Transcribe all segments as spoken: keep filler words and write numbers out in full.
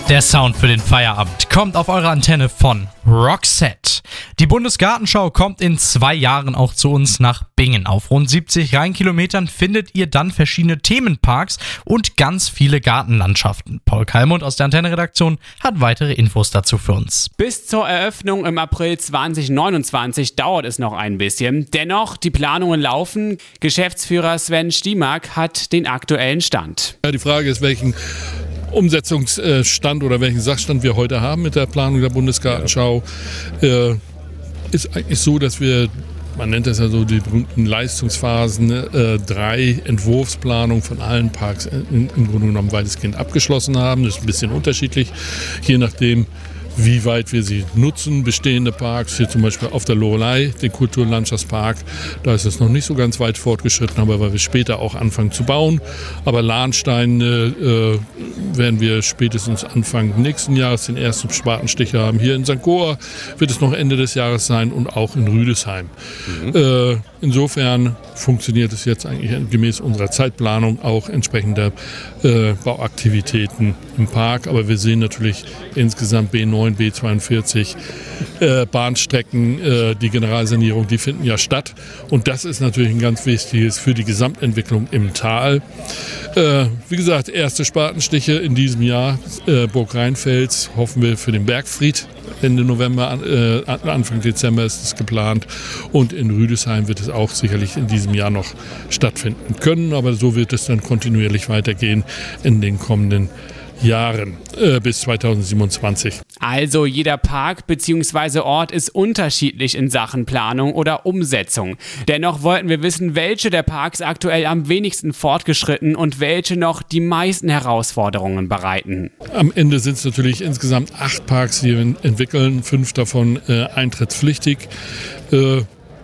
Der Sound für den Feierabend kommt auf eure Antenne von Roxette. Die Bundesgartenschau kommt in zwei Jahren auch zu uns nach Bingen. Auf rund siebzig Rheinkilometern findet ihr dann verschiedene Themenparks und ganz viele Gartenlandschaften. Paul Kalmund aus der Antenne-Redaktion hat weitere Infos dazu für uns. Bis zur Eröffnung im April zwanzig neunundzwanzig dauert es noch ein bisschen. Dennoch, die Planungen laufen. Geschäftsführer Sven Stiemak hat den aktuellen Stand. Ja, die Frage ist, welchen Umsetzungsstand oder welchen Sachstand wir heute haben mit der Planung der Bundesgartenschau. Äh, ist eigentlich so, dass wir, man nennt das ja so die berühmten Leistungsphasen, äh, drei Entwurfsplanungen von allen Parks in, im Grunde genommen weitestgehend abgeschlossen haben. Das ist ein bisschen unterschiedlich, je nachdem, wie weit wir sie nutzen. Bestehende Parks, hier zum Beispiel auf der Loreley, den Kulturlandschaftspark, da ist es noch nicht so ganz weit fortgeschritten, aber weil wir später auch anfangen zu bauen. Aber Lahnstein äh, werden wir spätestens Anfang nächsten Jahres den ersten Spatenstich haben. Hier in Sankt Goar wird es noch Ende des Jahres sein und auch in Rüdesheim. Mhm. Äh, insofern funktioniert es jetzt eigentlich gemäß unserer Zeitplanung auch entsprechender äh, Bauaktivitäten im Park. Aber wir sehen natürlich insgesamt B neun, B zweiundvierzig, äh, Bahnstrecken, äh, die Generalsanierung, die finden ja statt. Und das ist natürlich ein ganz wichtiges für die Gesamtentwicklung im Tal. Äh, wie gesagt, erste Spatenstiche in diesem Jahr. Äh, Burg Rheinfels hoffen wir für den Bergfried. Ende November, äh, Anfang Dezember ist es geplant. Und in Rüdesheim wird es auch sicherlich in diesem Jahr noch stattfinden können. Aber so wird es dann kontinuierlich weitergehen in den kommenden Jahren äh, bis zweitausendsiebenundzwanzig. Also jeder Park bzw. Ort ist unterschiedlich in Sachen Planung oder Umsetzung. Dennoch wollten wir wissen, welche der Parks aktuell am wenigsten fortgeschritten und welche noch die meisten Herausforderungen bereiten. Am Ende sind es natürlich insgesamt acht Parks, die wir entwickeln, fünf davon äh, eintrittspflichtig. Äh,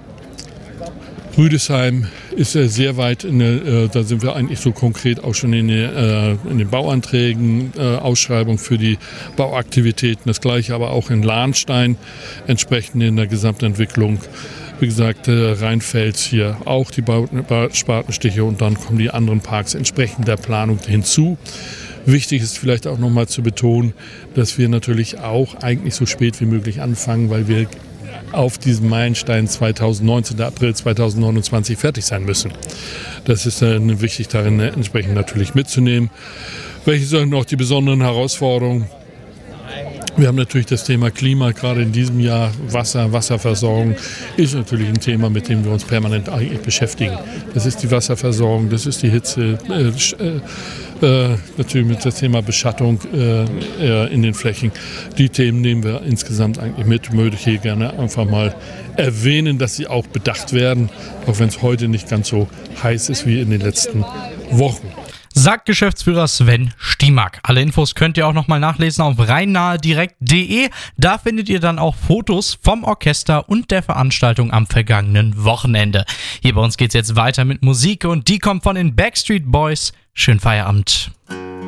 Rüdesheim ist äh, sehr weit, in der, äh, da sind wir eigentlich so konkret auch schon in, die, äh, in den Bauanträgen, äh, Ausschreibung für die Bauaktivitäten. Das gleiche aber auch in Lahnstein, entsprechend in der Gesamtentwicklung. Wie gesagt, äh, Rheinfels hier auch die Bau- Spatenstiche und dann kommen die anderen Parks entsprechend der Planung hinzu. Wichtig ist vielleicht auch nochmal zu betonen, dass wir natürlich auch eigentlich so spät wie möglich anfangen, weil wir auf diesem Meilenstein zweitausendneunzehn, April zweitausendneunundzwanzig fertig sein müssen. Das ist äh, wichtig darin, äh, entsprechend natürlich mitzunehmen. Welche sind noch die besonderen Herausforderungen? Wir haben natürlich das Thema Klima, gerade in diesem Jahr Wasser, Wasserversorgung ist natürlich ein Thema, mit dem wir uns permanent eigentlich beschäftigen. Das ist die Wasserversorgung, das ist die Hitze, äh, äh, natürlich mit das Thema Beschattung äh, in den Flächen. Die Themen nehmen wir insgesamt eigentlich mit, möchte ich hier gerne einfach mal erwähnen, dass sie auch bedacht werden, auch wenn es heute nicht ganz so heiß ist wie in den letzten Wochen. Sagt Geschäftsführer Sven Stiemak. Alle Infos könnt ihr auch nochmal nachlesen auf rheinnahedirekt punkt de. Da findet ihr dann auch Fotos vom Orchester und der Veranstaltung am vergangenen Wochenende. Hier bei uns geht's jetzt weiter mit Musik und die kommt von den Backstreet Boys. Schönen Feierabend.